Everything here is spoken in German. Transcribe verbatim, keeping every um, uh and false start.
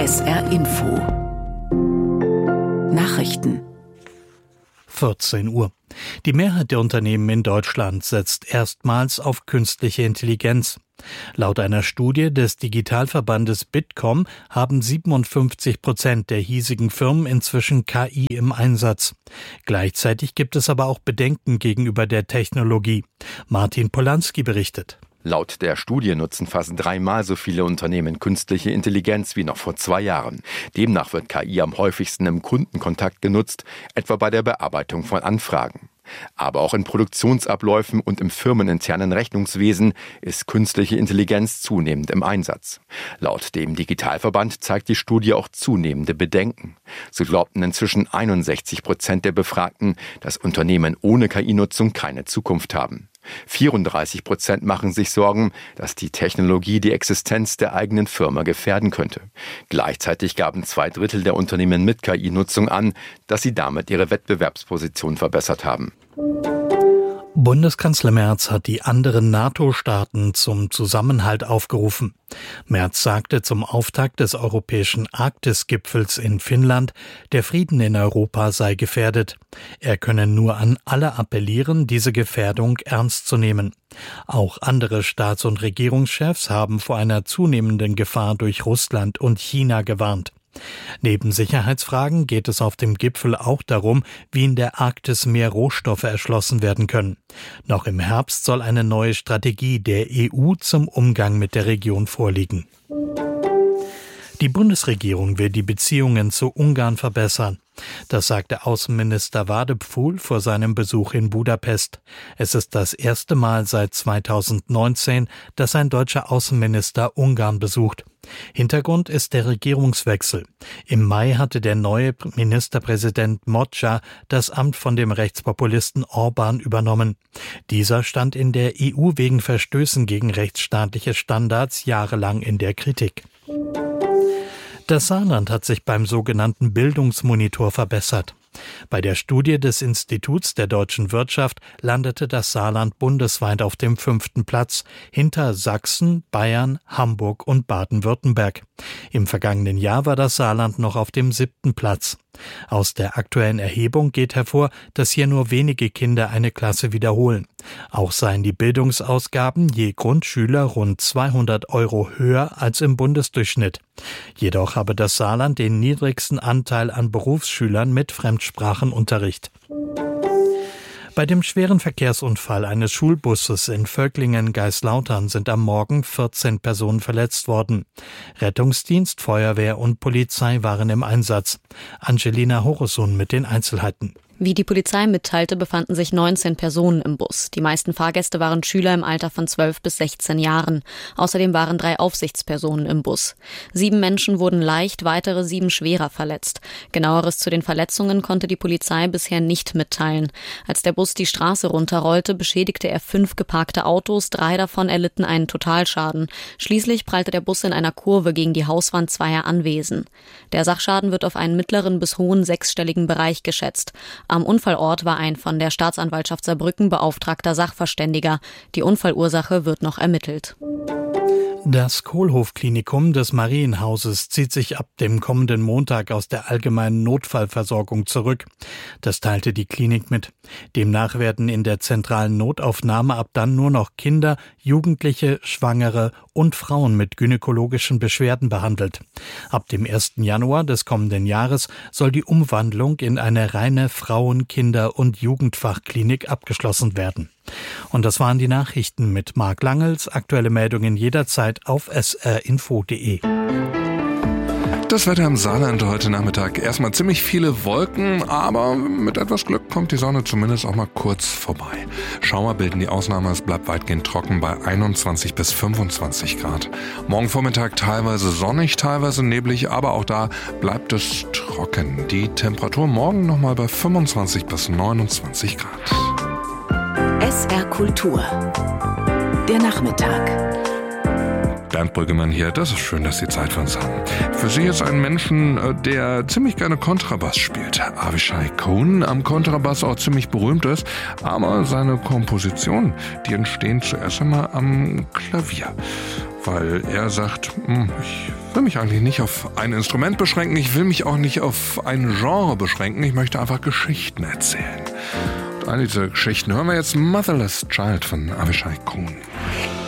S R Info Nachrichten vierzehn Uhr. Die Mehrheit der Unternehmen in Deutschland setzt erstmals auf künstliche Intelligenz. Laut einer Studie des Digitalverbandes Bitkom haben siebenundfünfzig Prozent der hiesigen Firmen inzwischen K I im Einsatz. Gleichzeitig gibt es aber auch Bedenken gegenüber der Technologie. Martin Polanski berichtet. Laut der Studie nutzen fast dreimal so viele Unternehmen künstliche Intelligenz wie noch vor zwei Jahren. Demnach wird K I am häufigsten im Kundenkontakt genutzt, etwa bei der Bearbeitung von Anfragen. Aber auch in Produktionsabläufen und im firmeninternen Rechnungswesen ist künstliche Intelligenz zunehmend im Einsatz. Laut dem Digitalverband zeigt die Studie auch zunehmende Bedenken. So glaubten inzwischen einundsechzig Prozent der Befragten, dass Unternehmen ohne K I-Nutzung keine Zukunft haben. vierunddreißig Prozent machen sich Sorgen, dass die Technologie die Existenz der eigenen Firma gefährden könnte. Gleichzeitig gaben zwei Drittel der Unternehmen mit K I-Nutzung an, dass sie damit ihre Wettbewerbsposition verbessert haben. Bundeskanzler Merz hat die anderen NATO-Staaten zum Zusammenhalt aufgerufen. Merz sagte zum Auftakt des europäischen Arktis-Gipfels in Finnland, der Frieden in Europa sei gefährdet. Er könne nur an alle appellieren, diese Gefährdung ernst zu nehmen. Auch andere Staats- und Regierungschefs haben vor einer zunehmenden Gefahr durch Russland und China gewarnt. Neben Sicherheitsfragen geht es auf dem Gipfel auch darum, wie in der Arktis mehr Rohstoffe erschlossen werden können. Noch im Herbst soll eine neue Strategie der E U zum Umgang mit der Region vorliegen. Die Bundesregierung will die Beziehungen zu Ungarn verbessern. Das sagte Außenminister Wadepfuhl vor seinem Besuch in Budapest. Es ist das erste Mal seit zweitausendneunzehn, dass ein deutscher Außenminister Ungarn besucht. Hintergrund ist der Regierungswechsel. Im Mai hatte der neue Ministerpräsident Mocsa das Amt von dem Rechtspopulisten Orban übernommen. Dieser stand in der E U wegen Verstößen gegen rechtsstaatliche Standards jahrelang in der Kritik. Das Saarland hat sich beim sogenannten Bildungsmonitor verbessert. Bei der Studie des Instituts der deutschen Wirtschaft landete das Saarland bundesweit auf dem fünften Platz, hinter Sachsen, Bayern, Hamburg und Baden-Württemberg. Im vergangenen Jahr war das Saarland noch auf dem siebten Platz. Aus der aktuellen Erhebung geht hervor, dass hier nur wenige Kinder eine Klasse wiederholen. Auch seien die Bildungsausgaben je Grundschüler rund zweihundert Euro höher als im Bundesdurchschnitt. Jedoch habe das Saarland den niedrigsten Anteil an Berufsschülern mit Fremdsprachenunterricht. Bei dem schweren Verkehrsunfall eines Schulbusses in Völklingen-Geislautern sind am Morgen vierzehn Personen verletzt worden. Rettungsdienst, Feuerwehr und Polizei waren im Einsatz. Angelina Horosun mit den Einzelheiten. Wie die Polizei mitteilte, befanden sich neunzehn Personen im Bus. Die meisten Fahrgäste waren Schüler im Alter von zwölf bis sechzehn Jahren. Außerdem waren drei Aufsichtspersonen im Bus. Sieben Menschen wurden leicht, weitere sieben schwerer verletzt. Genaueres zu den Verletzungen konnte die Polizei bisher nicht mitteilen. Als der Bus die Straße runterrollte, beschädigte er fünf geparkte Autos, drei davon erlitten einen Totalschaden. Schließlich prallte der Bus in einer Kurve gegen die Hauswand zweier Anwesen. Der Sachschaden wird auf einen mittleren bis hohen sechsstelligen Bereich geschätzt. Am Unfallort war ein von der Staatsanwaltschaft Saarbrücken beauftragter Sachverständiger. Die Unfallursache wird noch ermittelt. Das Kohlhoff-Klinikum des Marienhauses zieht sich ab dem kommenden Montag aus der allgemeinen Notfallversorgung zurück. Das teilte die Klinik mit. Demnach werden in der zentralen Notaufnahme ab dann nur noch Kinder, Jugendliche, Schwangere und Frauen mit gynäkologischen Beschwerden behandelt. Ab dem ersten Januar des kommenden Jahres soll die Umwandlung in eine reine Frauen-, Kinder- und Jugendfachklinik abgeschlossen werden. Und das waren die Nachrichten mit Marc Langels. Aktuelle Meldungen jederzeit auf s r info punkt d e. Das Wetter im Saarland heute Nachmittag. Erstmal ziemlich viele Wolken, aber mit etwas Glück kommt die Sonne zumindest auch mal kurz vorbei. Schauer bilden die Ausnahme, es bleibt weitgehend trocken bei einundzwanzig bis fünfundzwanzig Grad. Morgen Vormittag teilweise sonnig, teilweise neblig, aber auch da bleibt es trocken. Die Temperatur morgen nochmal bei fünfundzwanzig bis neunundzwanzig Grad. S R Kultur. Der Nachmittag. Bernd Brüggemann hier, das ist schön, dass Sie Zeit für uns haben. Für Sie ist ein Menschen, der ziemlich gerne Kontrabass spielt. Avishai Cohen am Kontrabass auch ziemlich berühmt ist, aber seine Kompositionen, die entstehen zuerst einmal am Klavier. Weil er sagt, ich Ich will mich eigentlich nicht auf ein Instrument beschränken, ich will mich auch nicht auf ein Genre beschränken, ich möchte einfach Geschichten erzählen. Und all diese Geschichten hören wir jetzt Motherless Child von Avishai Coon.